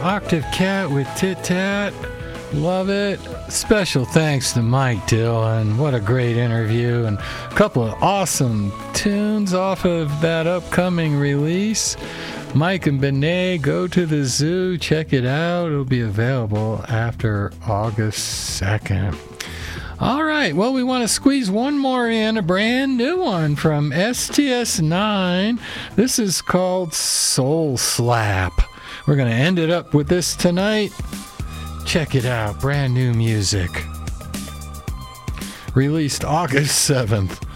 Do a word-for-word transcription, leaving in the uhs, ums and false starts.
Octave Cat with Tit Tat. Love it. Special thanks to Mike Dillon. What a great interview, and a couple of awesome tunes off of that upcoming release. Mike and Benet, Go to the Zoo. Check it out. It'll be available after August second. All right, well, we want to squeeze one more in, a brand new one from S T S nine. This is called Soul Slap. We're going to end it up with this tonight. Check it out, brand new music. Released August seventh.